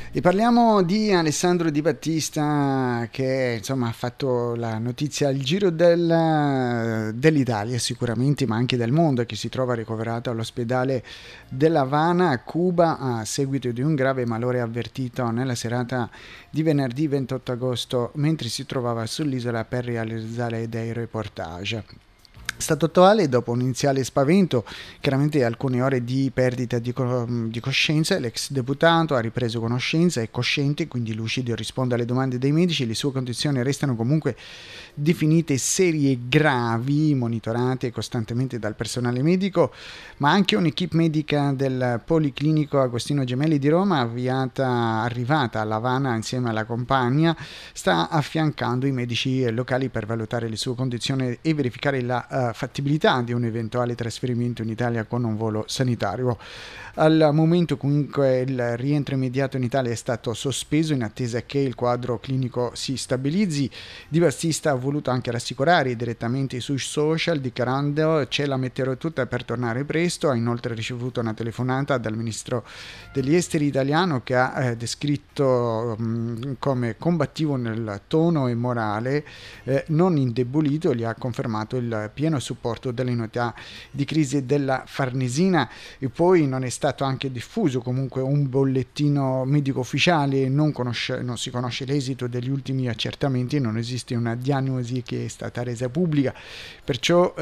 E parliamo di Alessandro Di Battista che insomma ha fatto la notizia al giro dell'Italia sicuramente, ma anche del mondo, che si trova ricoverato all'ospedale della Havana a Cuba a seguito di un grave malore avvertito nella serata di venerdì 28 agosto mentre si trovava sull'isola per realizzare dei reportage. Stato attuale, dopo un iniziale spavento, chiaramente alcune ore di perdita di coscienza, l'ex deputato ha ripreso conoscenza, è cosciente, quindi lucido, risponde alle domande dei medici, le sue condizioni restano comunque definite serie e gravi, monitorate costantemente dal personale medico, ma anche un'equipe medica del Policlinico Agostino Gemelli di Roma, arrivata a Havana insieme alla compagna, sta affiancando i medici locali per valutare le sue condizioni e verificare la fattibilità di un eventuale trasferimento in Italia con un volo sanitario. Al momento comunque il rientro immediato in Italia è stato sospeso in attesa che il quadro clinico si stabilizzi. Di Battista ha voluto anche rassicurare direttamente sui social dichiarando ce la metterò tutta per tornare presto. Ha inoltre ricevuto una telefonata dal ministro degli esteri italiano che ha descritto come combattivo nel tono e morale, non indebolito. Gli ha confermato il pieno supporto delle unità di crisi della Farnesina. E poi non è stato anche diffuso comunque un bollettino medico ufficiale, non si conosce l'esito degli ultimi accertamenti, non esiste una diagnosi che è stata resa pubblica, perciò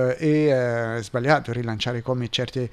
è sbagliato rilanciare come certe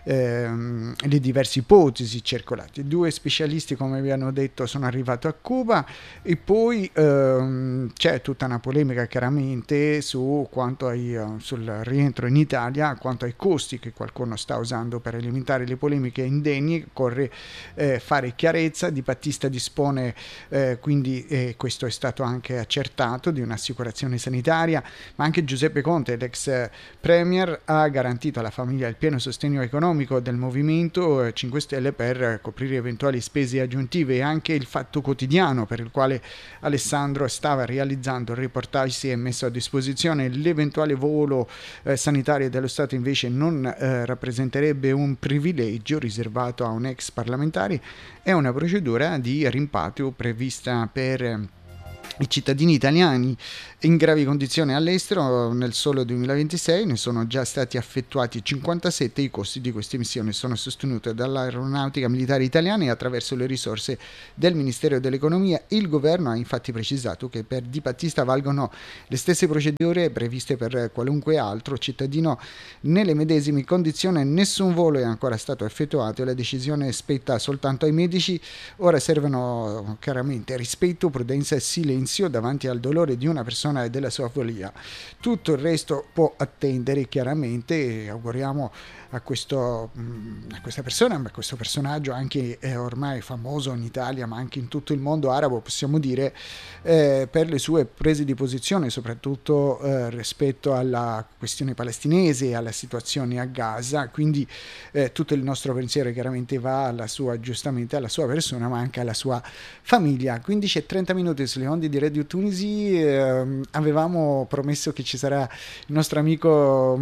le diverse ipotesi circolate. Due specialisti, come vi hanno detto, sono arrivati a Cuba e poi c'è tutta una polemica chiaramente sul rientro in Italia, quanto ai costi che qualcuno sta usando per alimentare le polemiche indegne. Occorre fare chiarezza. Di Battista dispone quindi questo è stato anche accertato, di un'assicurazione sanitaria, ma anche Giuseppe Conte, l'ex premier, ha garantito alla famiglia il pieno sostegno economico del Movimento 5 Stelle per coprire eventuali spese aggiuntive. E anche il Fatto Quotidiano, per il quale Alessandro stava realizzando il reportage, si è messo a disposizione. L'eventuale volo sanitario dello Stato invece non rappresenterebbe un privilegio riservato a un ex parlamentare, è una procedura di rimpatrio prevista per i cittadini italiani in gravi condizioni all'estero. Nel solo 2026 ne sono già stati effettuati 57. I costi di queste missioni sono sostenuti dall'Aeronautica Militare Italiana e attraverso le risorse del Ministero dell'Economia. Il governo ha infatti precisato che per Di Battista valgono le stesse procedure previste per qualunque altro cittadino nelle medesime condizioni. Nessun volo è ancora stato effettuato e la decisione spetta soltanto ai medici. Ora servono chiaramente rispetto, prudenza e silenzio davanti al dolore di una persona e della sua follia. Tutto il resto può attendere chiaramente, e auguriamo a questa persona, a questo personaggio anche ormai famoso in Italia ma anche in tutto il mondo arabo, possiamo dire, per le sue prese di posizione soprattutto rispetto alla questione palestinese e alla situazione a Gaza. Quindi tutto il nostro pensiero chiaramente va giustamente alla sua persona ma anche alla sua famiglia. 15:30 sulle onde di Radio Tunisi. Avevamo promesso che ci sarà il nostro amico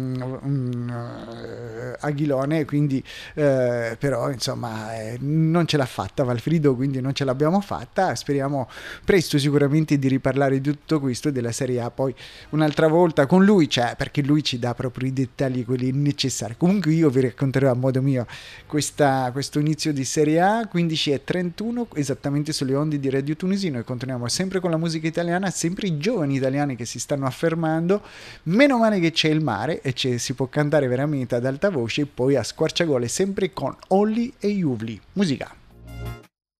Aguilone, quindi però insomma non ce l'ha fatta Valfrido, quindi non ce l'abbiamo fatta. Speriamo presto sicuramente di riparlare di tutto questo, della Serie A, poi un'altra volta con lui, perché lui ci dà proprio i dettagli quelli necessari. Comunque io vi racconterò a modo mio questo inizio di Serie A. 15:31 esattamente sulle onde di Radio Tunisi. Noi continuiamo sempre con la musica italiana, sempre i giovani italiani che si stanno affermando. Meno male che c'è il mare e si può cantare veramente ad alta voce, poi a squarciagole sempre con Olli e Juvli. Musica.